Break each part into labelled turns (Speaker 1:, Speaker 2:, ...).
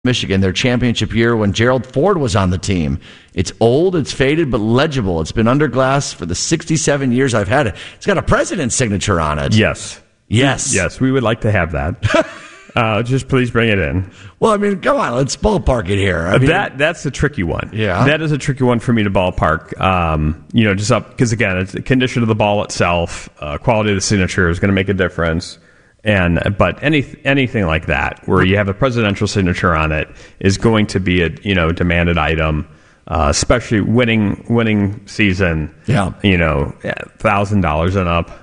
Speaker 1: Michigan, their championship year when Gerald Ford was on the team. It's old, it's faded, but legible. It's been under glass for the 67 years I've had it. It's got a president's signature on it.
Speaker 2: Yes. We would like to have that. Just please bring it in.
Speaker 1: Well, I mean, come on, let's ballpark it here. I mean,
Speaker 2: that's a tricky one.
Speaker 1: Yeah.
Speaker 2: That is a tricky one for me to ballpark. Just up, because again, it's the condition of the ball itself, quality of the signature is going to make a difference. But anything like that, where you have a presidential signature on it, is going to be a demanded item, especially winning season.
Speaker 1: Yeah,
Speaker 2: $1,000 and up.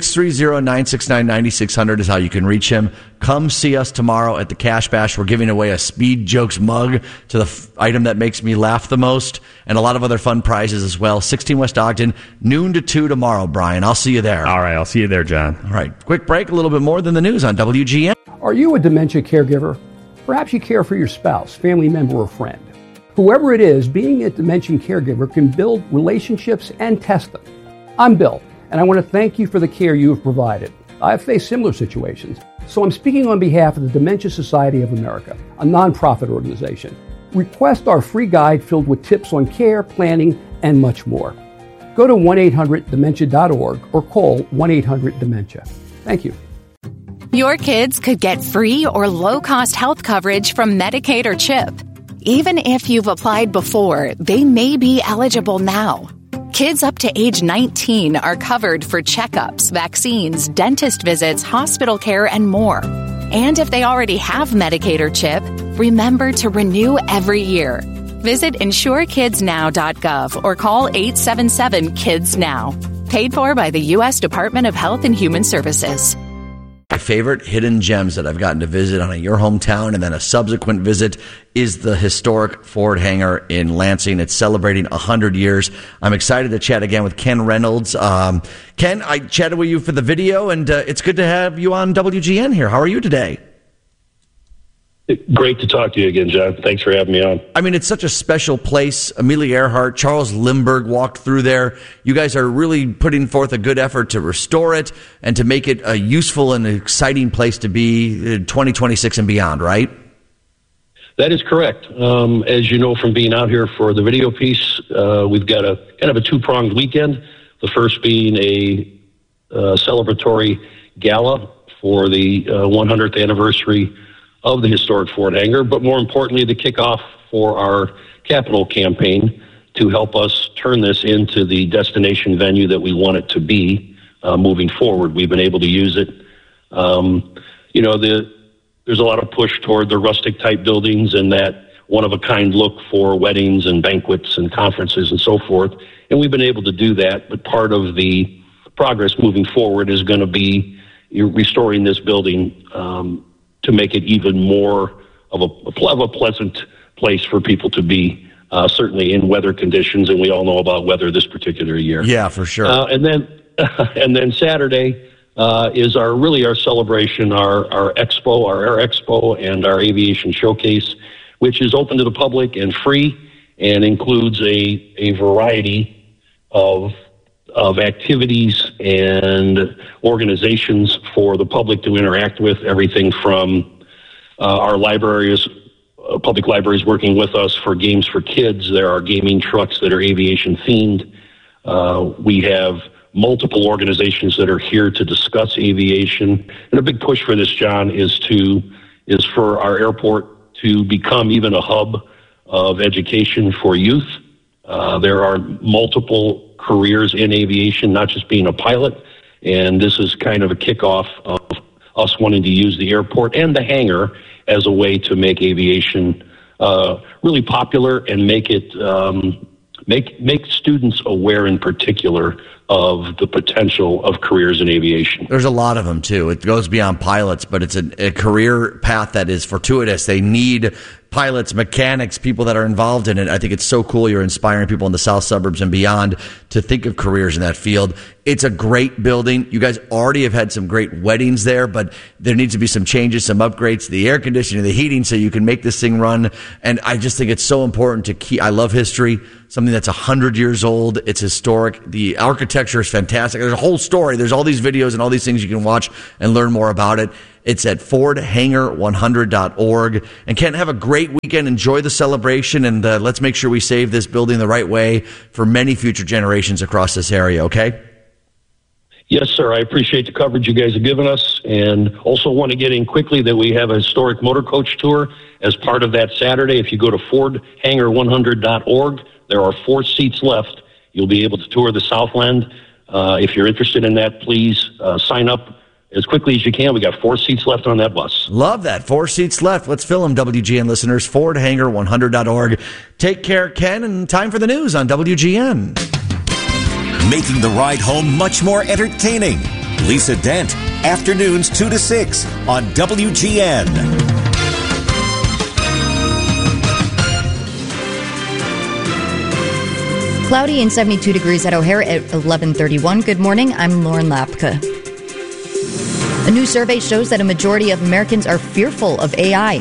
Speaker 1: 630-969-9600 is how you can reach him. Come see us tomorrow at the Cash Bash. We're giving away a Speed Jokes mug to the item that makes me laugh the most, and a lot of other fun prizes as well. 16 West Ogden, noon to 2 tomorrow, Brian. I'll see you there.
Speaker 2: All right, I'll see you there, John.
Speaker 1: All right, quick break, a little bit more than the news on WGN.
Speaker 3: Are you a dementia caregiver? Perhaps you care for your spouse, family member, or friend. Whoever it is, being a dementia caregiver can build relationships and test them. I'm Bill, and I want to thank you for the care you have provided. I've faced similar situations, so I'm speaking on behalf of the Dementia Society of America, a nonprofit organization. Request our free guide filled with tips on care, planning, and much more. Go to 1-800-DEMENTIA.org or call 1-800-DEMENTIA. Thank you.
Speaker 4: Your kids could get free or low-cost health coverage from Medicaid or CHIP. Even if you've applied before, they may be eligible now. Kids up to age 19 are covered for checkups, vaccines, dentist visits, hospital care, and more. And if they already have Medicaid or CHIP, remember to renew every year. Visit insurekidsnow.gov or call 877-KIDS-NOW. Paid for by the U.S. Department of Health and Human Services.
Speaker 1: My favorite hidden gems that I've gotten to visit on your hometown and then a subsequent visit is the historic Ford hangar in Lansing. It's celebrating 100 years. I'm excited to chat again with Ken Reynolds. Ken, I chatted with you for the video, and it's good to have you on WGN here. How are you today?
Speaker 5: Great to talk to you again, John. Thanks for having me on.
Speaker 1: I mean, it's such a special place. Amelia Earhart, Charles Lindbergh walked through there. You guys are really putting forth a good effort to restore it and to make it a useful and exciting place to be in 2026 and beyond, right?
Speaker 5: That is correct. As you know from being out here for the video piece, we've got a kind of a two-pronged weekend. The first being a celebratory gala for the 100th anniversary of the historic Ford hangar, but more importantly, the kickoff for our capital campaign to help us turn this into the destination venue that we want it to be moving forward. We've been able to use it. There's a lot of push toward the rustic type buildings and that one-of-a-kind look for weddings and banquets and conferences and so forth, and we've been able to do that, but part of the progress moving forward is going to be restoring this building to make it even more of a pleasant place for people to be, certainly in weather conditions, and we all know about weather this particular year.
Speaker 1: Yeah, for sure.
Speaker 5: And then Saturday is our celebration, our expo, our Air Expo, and our aviation showcase, which is open to the public and free, and includes a variety of activities and organizations for the public to interact with, everything from our libraries, public libraries working with us for games for kids. There are gaming trucks that are aviation themed. We have multiple organizations that are here to discuss aviation. And a big push for this, John, is for our airport to become even a hub of education for youth. There are multiple careers in aviation, not just being a pilot, and this is kind of a kickoff of us wanting to use the airport and the hangar as a way to make aviation really popular and make it make students aware in particular of the potential of careers in aviation.
Speaker 1: There's a lot of them, too. It goes beyond pilots, but it's a career path that is fortuitous. They need pilots, mechanics, people that are involved in it. I think it's so cool you're inspiring people in the south suburbs and beyond to think of careers in that field. It's a great building. You guys already have had some great weddings there, but there needs to be some changes, some upgrades to the air conditioning, the heating, so you can make this thing run. And I just think it's so important to keep. I love history, something that's 100 years old. It's historic. The architecture is fantastic. There's a whole story. There's all these videos and all these things you can watch and learn more about it. It's at FordHanger100.org. And Ken, have a great weekend. Enjoy the celebration, and let's make sure we save this building the right way for many future generations across this area, okay?
Speaker 5: Yes, sir. I appreciate the coverage you guys have given us, and also want to get in quickly that we have a historic motor coach tour as part of that Saturday. If you go to FordHanger100.org, there are 4 seats left. You'll be able to tour the Southland. If you're interested in that, please sign up as quickly as you can. We got 4 seats left on that bus.
Speaker 1: Love that. 4 seats left. Let's fill them, WGN listeners. FordHanger100.org. Take care, Ken, and time for the news on WGN.
Speaker 6: Making the ride home much more entertaining. Lisa Dent, afternoons 2 to 6 on WGN.
Speaker 7: Cloudy and 72 degrees at O'Hare at 11:31. Good morning. I'm Lauren Lapka. A new survey shows that a majority of Americans are fearful of AI.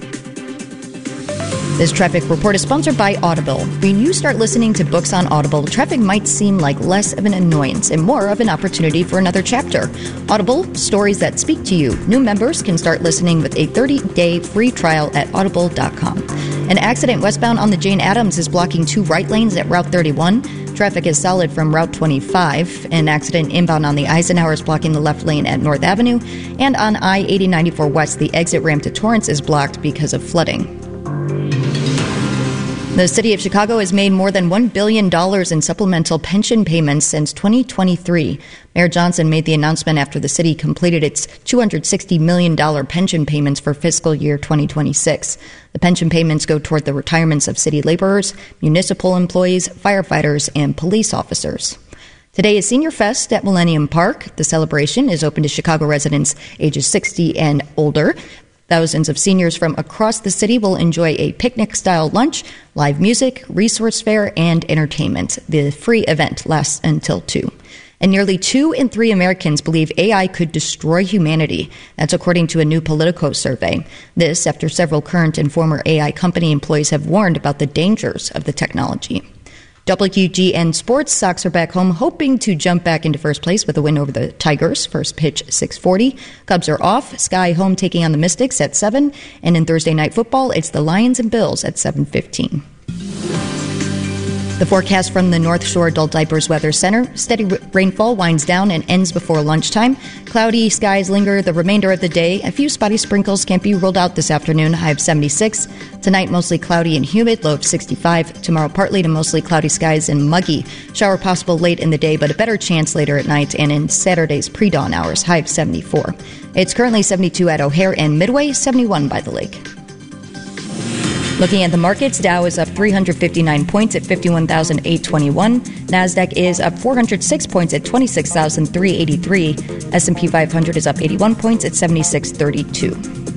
Speaker 7: This traffic report is sponsored by Audible. When you start listening to books on Audible, traffic might seem like less of an annoyance and more of an opportunity for another chapter. Audible, stories that speak to you. New members can start listening with a 30-day free trial at audible.com. An accident westbound on the Jane Addams is blocking 2 right lanes at Route 31. Traffic is solid from Route 25. An accident inbound on the Eisenhower is blocking the left lane at North Avenue. And on I-8094 West, the exit ramp to Torrance is blocked because of flooding. The city of Chicago has made more than $1 billion in supplemental pension payments since 2023. Mayor Johnson made the announcement after the city completed its $260 million pension payments for fiscal year 2026. The pension payments go toward the retirements of city laborers, municipal employees, firefighters, and police officers. Today is Senior Fest at Millennium Park. The celebration is open to Chicago residents ages 60 and older. Thousands of seniors from across the city will enjoy a picnic-style lunch, live music, resource fair, and entertainment. The free event lasts until 2. And nearly 2 in 3 Americans believe AI could destroy humanity. That's according to a new Politico survey. This after several current and former AI company employees have warned about the dangers of the technology. WGN Sports, Sox are back home, hoping to jump back into first place with a win over the Tigers. First pitch, 6:40. Cubs are off. Sky home taking on the Mystics at 7. And in Thursday Night Football, it's the Lions and Bills at 7:15. The forecast from the North Shore Adult Diapers Weather Center. Steady rainfall winds down and ends before lunchtime. Cloudy skies linger the remainder of the day. A few spotty sprinkles can't be ruled out this afternoon. High of 76. Tonight, mostly cloudy and humid. Low of 65. Tomorrow, partly to mostly cloudy skies and muggy. Shower possible late in the day, but a better chance later at night and in Saturday's pre-dawn hours. High of 74. It's currently 72 at O'Hare and Midway, 71 by the lake. Looking at the markets, Dow is up 359 points at 51,821. NASDAQ is up 406 points at 26,383. S&P 500 is up 81 points at 7632.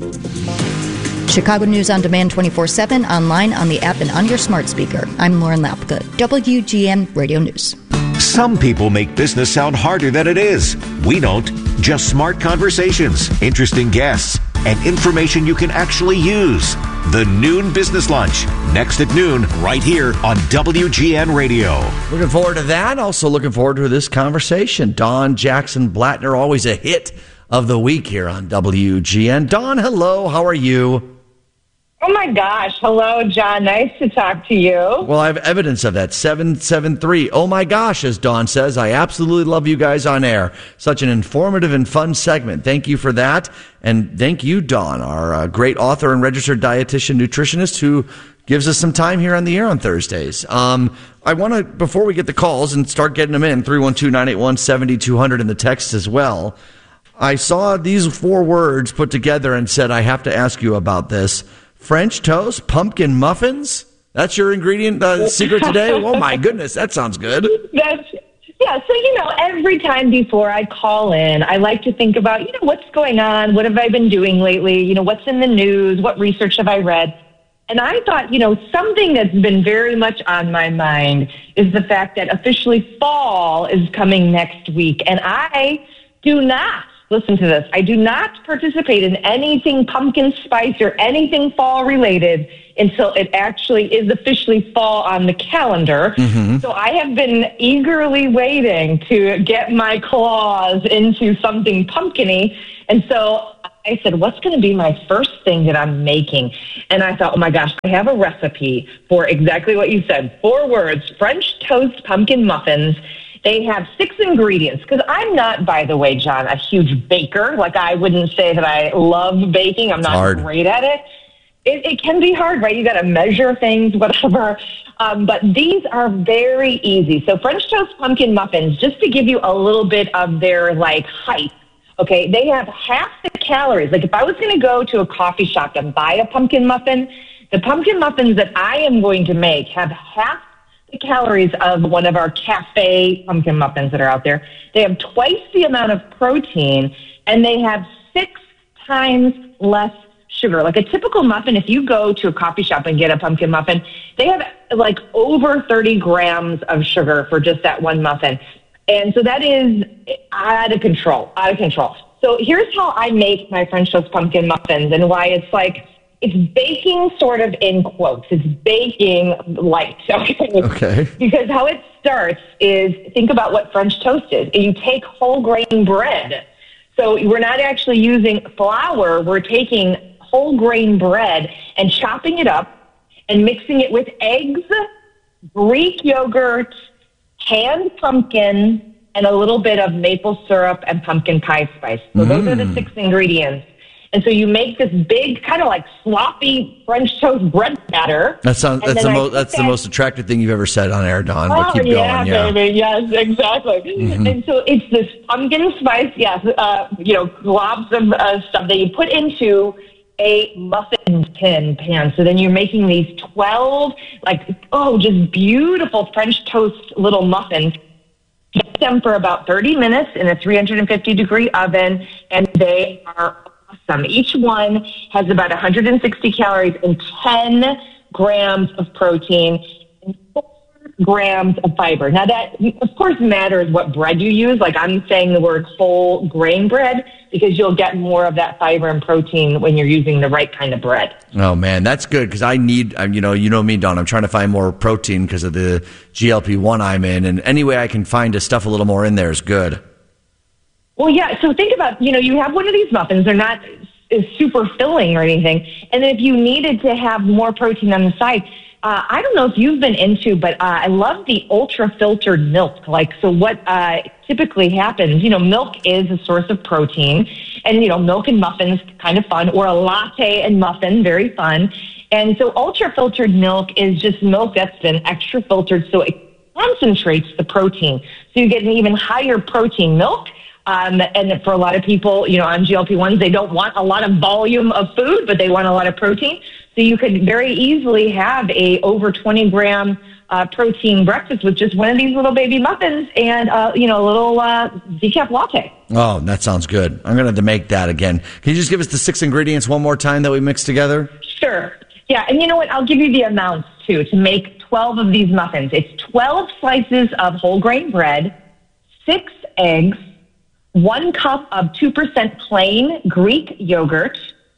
Speaker 7: Chicago News on Demand 24/7, online, on the app, and on your smart speaker. I'm Lauren Lapka, WGN Radio News.
Speaker 6: Some people make business sound harder than it is. We don't. Just smart conversations, interesting guests, and information you can actually use. The Noon Business Lunch, next at noon, right here on WGN Radio.
Speaker 1: Looking forward to that. Also looking forward to this conversation. Dawn Jackson Blattner, always a hit of the week here on WGN. Dawn, hello. How are you?
Speaker 8: Oh, my gosh. Hello, John. Nice to talk to you.
Speaker 1: Well, I have evidence of that. 773. Oh, my gosh, as Dawn says. I absolutely love you guys on air. Such an informative and fun segment. Thank you for that. And thank you, Dawn, our great author and registered dietitian nutritionist who gives us some time here on the air on Thursdays. I want to, before we get the calls and start getting them in, 312-981-7200 in the text as well, I saw these 4 words put together and said, I have to ask you about this. French toast, pumpkin muffins. That's your ingredient secret today? Oh, my goodness. That sounds good.
Speaker 8: Yeah, so, every time before I call in, I like to think about, what's going on? What have I been doing lately? What's in the news? What research have I read? And I thought, something that's been very much on my mind is the fact that officially fall is coming next week. And I do not. Listen to this. I do not participate in anything pumpkin spice or anything fall related until it actually is officially fall on the calendar. Mm-hmm. So I have been eagerly waiting to get my claws into something pumpkin-y. And so I said, what's going to be my first thing that I'm making? And I thought, oh my gosh, I have a recipe for exactly what you said. 4 words, French toast pumpkin muffins. They have 6 ingredients, because I'm not, by the way, John, a huge baker. Like, I wouldn't say that I love baking. I'm not great at it. It can be hard, right? You got to measure things, whatever. But these are very easy. So French toast pumpkin muffins, just to give you a little bit of their, like, height. Okay, they have half the calories. Like, if I was going to go to a coffee shop and buy a pumpkin muffin, the pumpkin muffins that I am going to make have half the calories of one of our cafe pumpkin muffins that are out there. They have twice the amount of protein, and they have 6 times less sugar. Like, a typical muffin, if you go to a coffee shop and get a pumpkin muffin, they have like over 30 grams of sugar for just that one muffin. And so that is out of control. So here's how I make my French toast pumpkin muffins, and why it's like, it's baking sort of in quotes. It's baking light. Okay. Because how it starts is, think about what French toast is. You take whole grain bread. So we're not actually using flour. We're taking whole grain bread and chopping it up and mixing it with eggs, Greek yogurt, canned pumpkin, and a little bit of maple syrup and pumpkin pie spice. So those are the 6 ingredients. And so you make this big, kind of like sloppy French toast bread batter.
Speaker 1: That's the most attractive thing you've ever said on air, Dawn. But keep going,
Speaker 8: baby. Yes, exactly. Mm-hmm. And so it's this pumpkin spice, globs of stuff that you put into a muffin pan. So then you're making these 12, just beautiful French toast little muffins. Get them for about 30 minutes in a 350-degree oven, and they are awesome. Each one has about 160 calories and 10 grams of protein and 4 grams of fiber. Now, that, of course, matters what bread you use. Like, I'm saying the word whole grain bread because you'll get more of that fiber and protein when you're using the right kind of bread.
Speaker 1: Oh, man, that's good, because I need, you know me, Dawn, I'm trying to find more protein because of the GLP-1 I'm in, and any way I can find to stuff a little more in there is good.
Speaker 8: Well, yeah, so think about, you have one of these muffins. They're not super filling or anything. And then if you needed to have more protein on the side, I don't know if you've been into, but I love the ultra-filtered milk. So what typically happens, milk is a source of protein. And, milk and muffins, kind of fun. Or a latte and muffin, very fun. And so ultra-filtered milk is just milk that's been extra filtered, so it concentrates the protein. So you get an even higher protein milk. And for a lot of people, on GLP-1s, they don't want a lot of volume of food, but they want a lot of protein. So you could very easily have a over 20 gram protein breakfast with just one of these little baby muffins and, a little decaf latte.
Speaker 1: Oh, that sounds good. I'm going to have to make that again. Can you just give us the 6 ingredients one more time that we mix together?
Speaker 8: Sure. Yeah. And you know what? I'll give you the amounts too to make 12 of these muffins. It's 12 slices of whole grain bread, 6 eggs, 1 cup of 2% plain Greek yogurt,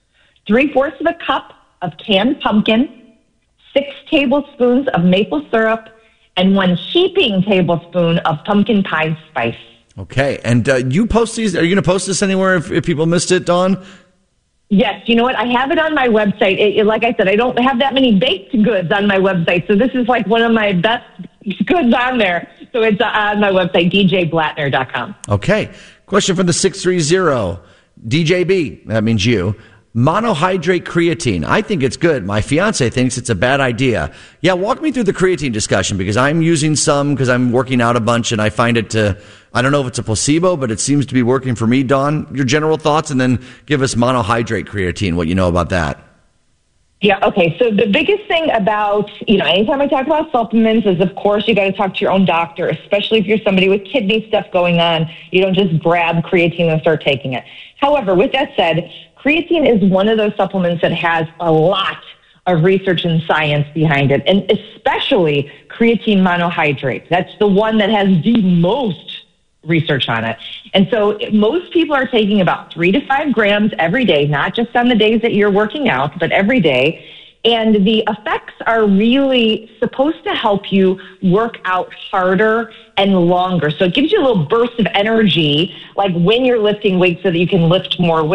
Speaker 8: 3/4 of a cup of canned pumpkin, 6 tablespoons of maple syrup, and 1 heaping tablespoon of pumpkin pie spice.
Speaker 1: Okay. And you post these? Are you going to post this anywhere if people missed it, Dawn?
Speaker 8: Yes. You know what? I have it on my website. Like I said, I don't have that many baked goods on my website, so this is like one of my best goods on there. So it's on my website, djblattner.com.
Speaker 1: Okay. Question from the 630. DJB, that means you. Monohydrate creatine. I think it's good. My fiance thinks it's a bad idea. Yeah, walk me through the creatine discussion, because I'm using some because I'm working out a bunch and I find it I don't know if it's a placebo, but it seems to be working for me. Dawn, your general thoughts, and then give us monohydrate creatine, what you know about that.
Speaker 8: Yeah, okay. So the biggest thing about, anytime I talk about supplements is, of course, you got to talk to your own doctor, especially if you're somebody with kidney stuff going on. You don't just grab creatine and start taking it. However, with that said, creatine is one of those supplements that has a lot of research and science behind it, and especially creatine monohydrate. That's the one that has the most research on it. And so most people are taking about 3 to 5 grams every day, not just on the days that you're working out, but every day. And the effects are really supposed to help you work out harder and longer. So it gives you a little burst of energy, like when you're lifting weights, so that you can lift more weight.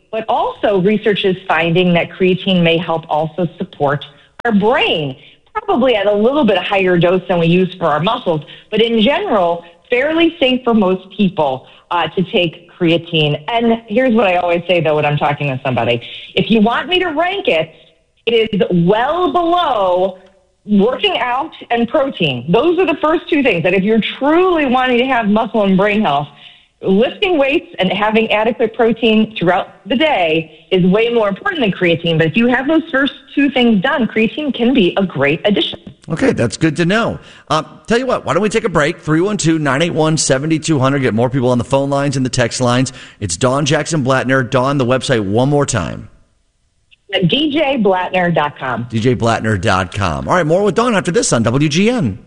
Speaker 8: But also research is finding that creatine may help also support our brain, probably at a little bit higher dose than we use for our muscles. But in general, fairly safe for most people to take creatine. And here's what I always say, though, when I'm talking to somebody. If you want me to rank it, it is well below working out and protein. Those are the first two things that if you're truly wanting to have muscle and brain health, lifting weights and having adequate protein throughout the day is way more important than creatine. But if you have those first two things done, creatine can be a great addition.
Speaker 1: Okay, that's good to know. Tell you what, why don't we take a break? 312-981-7200. Get more people on the phone lines and the text lines. It's Dawn Jackson Blattner. Dawn, the website one more time.
Speaker 8: DJBlattner.com.
Speaker 1: DJBlattner.com. All right, more with Dawn after this on WGN.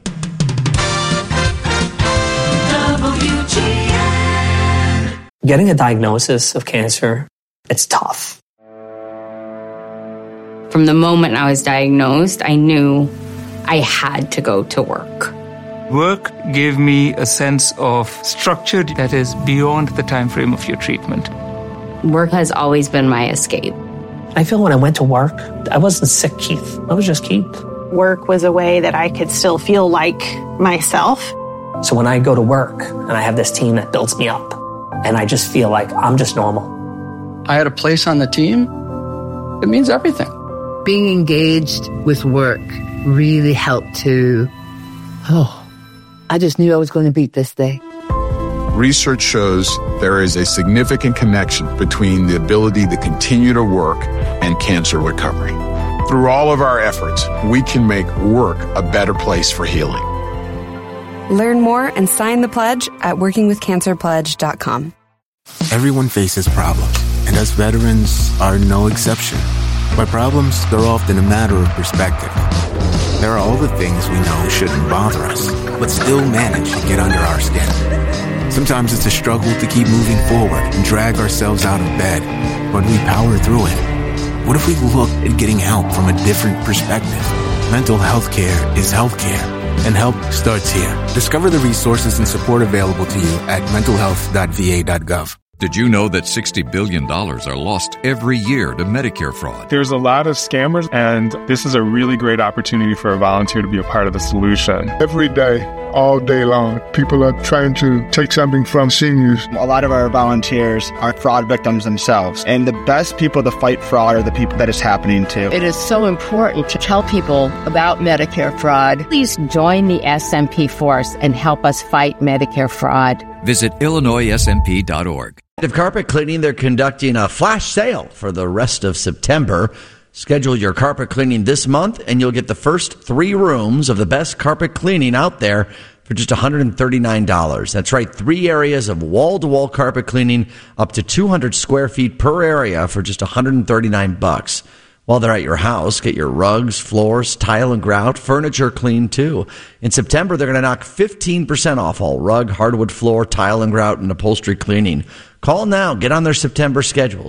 Speaker 9: Getting a diagnosis of cancer, it's tough.
Speaker 10: From the moment I was diagnosed, I knew I had to go to work.
Speaker 11: Work gave me a sense of structure that is beyond the time frame of your treatment.
Speaker 10: Work has always been my escape.
Speaker 9: I feel when I went to work, I wasn't sick, Keith. I was just Keith.
Speaker 12: Work was a way that I could still feel like myself.
Speaker 9: So when I go to work and I have this team that builds me up, and I just feel like I'm just normal.
Speaker 13: I had a place on the team. It means everything.
Speaker 14: Being engaged with work really helped to, I just knew I was going to beat this day.
Speaker 15: Research shows there is a significant connection between the ability to continue to work and cancer recovery. Through all of our efforts, we can make work a better place for healing.
Speaker 16: Learn more and sign the pledge at workingwithcancerpledge.com.
Speaker 17: Everyone faces problems, and us veterans are no exception. By problems, they're often a matter of perspective. There are all the things we know shouldn't bother us, but still manage to get under our skin. Sometimes it's a struggle to keep moving forward and drag ourselves out of bed, but we power through it. What if we looked at getting help from a different perspective? Mental health care is healthcare. And help starts here. Discover the resources and support available to you at mentalhealth.va.gov.
Speaker 18: Did you know that $60 billion are lost every year to Medicare fraud?
Speaker 19: There's a lot of scammers, and this is a really great opportunity for a volunteer to be a part of the solution.
Speaker 20: Every day, all day long, people are trying to take something from seniors.
Speaker 21: A lot of our volunteers are fraud victims themselves, and the best people to fight fraud are the people that it's happening to.
Speaker 22: It is so important to tell people about Medicare fraud.
Speaker 23: Please join the SMP force and help us fight Medicare fraud.
Speaker 18: Visit IllinoisSMP.org.
Speaker 1: Of Carpet Cleaning, they're conducting a flash sale for the rest of September. Schedule your carpet cleaning this month, and you'll get the first 3 rooms of the best carpet cleaning out there for just $139. That's right, 3 areas of wall-to-wall carpet cleaning, up to 200 square feet per area for just $139. While they're at your house, get your rugs, floors, tile and grout, furniture cleaned too. In September, they're going to knock 15% off all rug, hardwood floor, tile and grout, and upholstery cleaning. Call now. Get on their September schedule.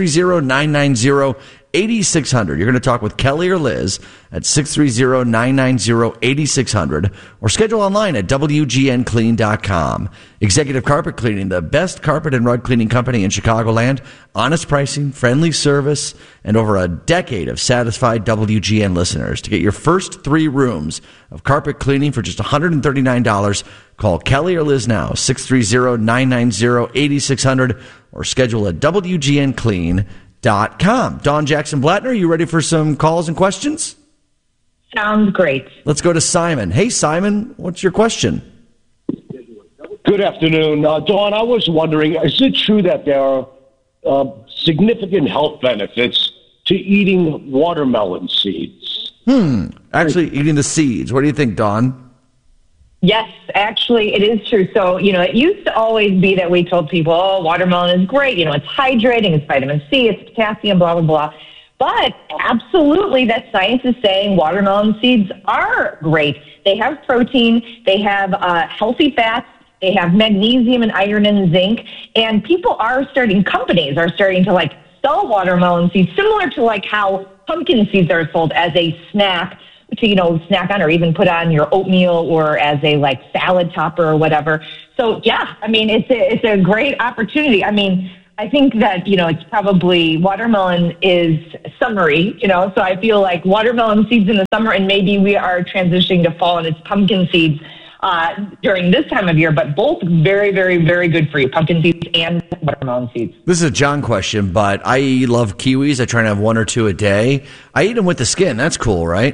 Speaker 1: 630-990-8600. You're going to talk with Kelly or Liz at 630-990-8600 or schedule online at WGNclean.com. Executive Carpet Cleaning, the best carpet and rug cleaning company in Chicagoland. Honest pricing, friendly service, and over a decade of satisfied WGN listeners. To get your first 3 rooms of carpet cleaning for just $139, call Kelly or Liz now, 630-990-8600, or schedule at WGNclean.com. Dawn Jackson Blattner, are you ready for some calls and questions?
Speaker 8: Sounds great.
Speaker 1: Let's go to Simon. Hey, Simon, what's your question?
Speaker 24: Good afternoon. Dawn, I was wondering, is it true that there are significant health benefits to eating watermelon seeds?
Speaker 1: Actually, eating the seeds. What do you think, Dawn?
Speaker 8: Yes, actually, it is true. So, it used to always be that we told people, watermelon is great. It's hydrating, it's vitamin C, it's potassium, blah, blah, blah. But absolutely, that science is saying watermelon seeds are great. They have protein, they have healthy fats, they have magnesium and iron and zinc. And companies are starting to sell watermelon seeds, similar to how pumpkin seeds are sold as a snack to, snack on or even put on your oatmeal or as a salad topper or whatever. So yeah, it's a great opportunity. I think that, it's probably watermelon is summery, so I feel like watermelon seeds in the summer, and maybe we are transitioning to fall and it's pumpkin seeds during this time of year, but both very, very, very good for you, pumpkin seeds and watermelon seeds.
Speaker 1: This is a John question, but I love kiwis. I try to have 1 or 2 a day. I eat them with the skin. That's cool, right?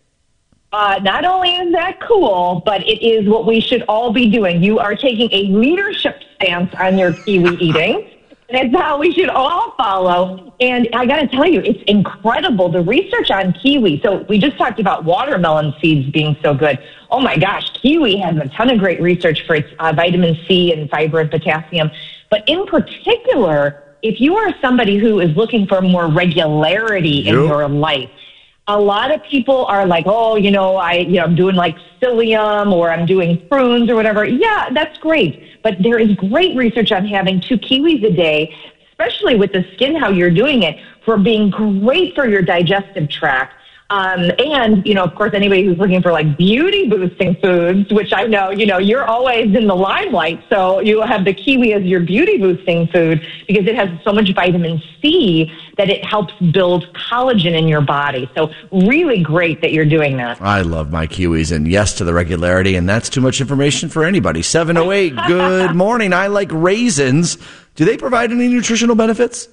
Speaker 8: Not only is that cool, but it is what we should all be doing. You are taking a leadership stance on your kiwi eating. And it's how we should all follow. And I got to tell you, it's incredible, the research on kiwi. So we just talked about watermelon seeds being so good. Oh, my gosh, kiwi has a ton of great research for its vitamin C and fiber and potassium. But in particular, if you are somebody who is looking for more regularity in your life, a lot of people are like, I'm doing like psyllium or I'm doing prunes or whatever. Yeah, that's great. But there is great research on having 2 kiwis a day, especially with the skin, how you're doing it, for being great for your digestive tract. And, of course, anybody who's looking for like beauty boosting foods, which I know, you're always in the limelight. So you have the kiwi as your beauty boosting food because it has so much vitamin C that it helps build collagen in your body. So really great that you're doing that.
Speaker 1: I love my kiwis, and yes to the regularity, and that's too much information for anybody. 708, good morning. I like raisins. Do they provide any nutritional benefits?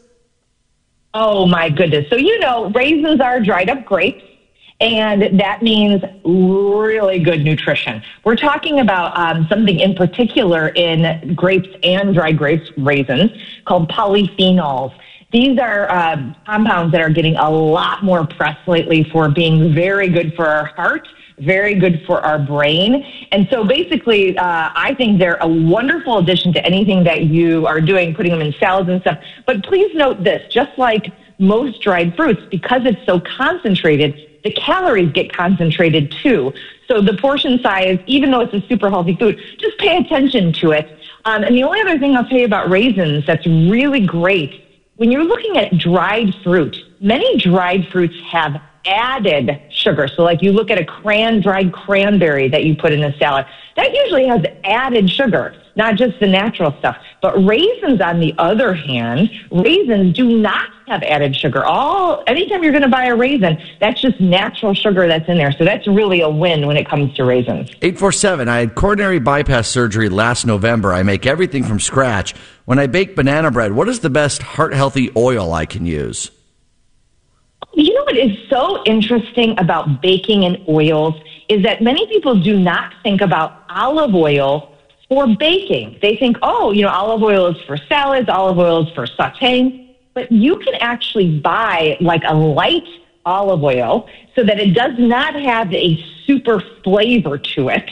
Speaker 8: Oh, my goodness. So, raisins are dried up grapes, and that means really good nutrition. We're talking about something in particular in grapes and dried grapes, raisins, called polyphenols. These are compounds that are getting a lot more press lately for being very good for our heart, very good for our brain. And so basically, I think they're a wonderful addition to anything that you are doing, putting them in salads and stuff. But please note this, just like most dried fruits, because it's so concentrated, the calories get concentrated too. So the portion size, even though it's a super healthy food, just pay attention to it. And the only other thing I'll tell you about raisins that's really great, when you're looking at dried fruit, many dried fruits have added sugar. So like you look at a dried cranberry that you put in a salad, that usually has added sugar, not just the natural stuff. But raisins, on the other hand, raisins do not have added sugar. Anytime you're going to buy a raisin, that's just natural sugar that's in there. So that's really a win when it comes to raisins.
Speaker 1: 847, I had coronary bypass surgery last November. I make everything from scratch. When I bake banana bread, what is the best heart-healthy oil I can use?
Speaker 8: You know what is so interesting about baking and oils is that many people do not think about olive oil for baking. They think, olive oil is for salads, olive oil is for sauteing. But you can actually buy like a light olive oil so that it does not have a super flavor to it.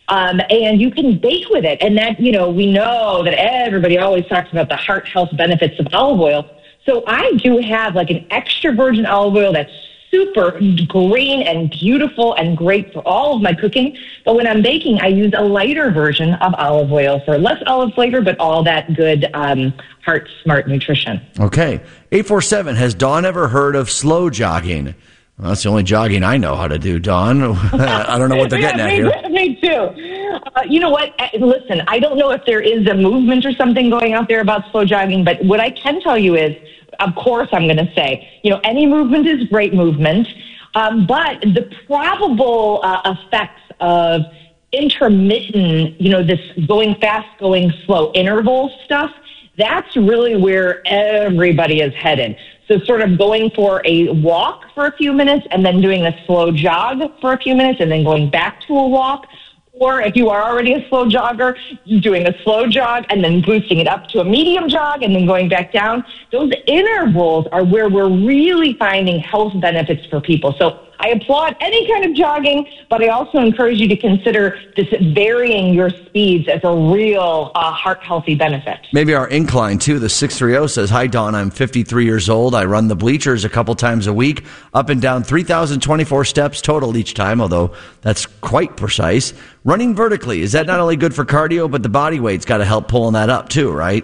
Speaker 8: And you can bake with it. And that, we know that everybody always talks about the heart health benefits of olive oil. So I do have like an extra virgin olive oil that's super green and beautiful and great for all of my cooking. But when I'm baking, I use a lighter version of olive oil for less olive flavor, but all that good heart smart nutrition.
Speaker 1: Okay. 847, has Dawn ever heard of slow jogging? Well, that's the only jogging I know how to do, Dawn. I don't know what they're getting at here.
Speaker 8: Me too. You know what? Listen, I don't know if there is a movement or something going out there about slow jogging, but what I can tell you is, of course, I'm going to say, any movement is great movement, but the probable effects of intermittent, this going fast, going slow interval stuff, that's really where everybody is headed. So sort of going for a walk for a few minutes and then doing a slow jog for a few minutes and then going back to a walk. Or if you are already a slow jogger, doing a slow jog and then boosting it up to a medium jog and then going back down. Those intervals are where we're really finding health benefits for people. So I applaud any kind of jogging, but I also encourage you to consider this varying your speeds as a real heart-healthy benefit.
Speaker 1: Maybe our incline, too. The 630 says, hi, Dawn, I'm 53 years old. I run the bleachers a couple times a week, up and down 3,024 steps total each time, although that's quite precise. Running vertically, is that not only good for cardio, but the body weight's got to help pulling that up, too, right?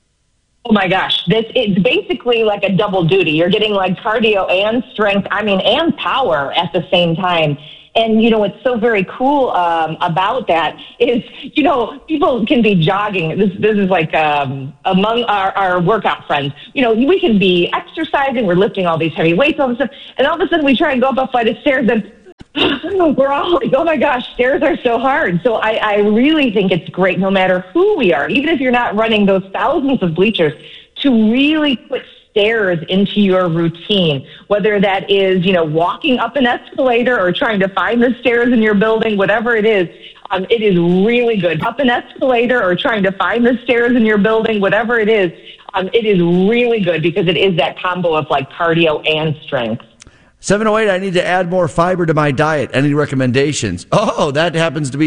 Speaker 8: Oh my gosh, it's basically like a double duty. You're getting like cardio and strength, and power at the same time. And, what's so very cool about that is, people can be jogging. This is like among our workout friends. We can be exercising. We're lifting all these heavy weights, all of a sudden. And all of a sudden we try and go up a flight of stairs and we're all like, oh, my gosh, stairs are so hard. So I really think it's great no matter who we are, even if you're not running those thousands of bleachers, to really put stairs into your routine, whether that is, walking up an escalator or trying to find the stairs in your building, whatever it is really good. Up an escalator or trying to find the stairs in your building, whatever it is really good because it is that combo of like cardio and strength.
Speaker 1: 708, I need to add more fiber to my diet. Any recommendations? Oh, that happens to be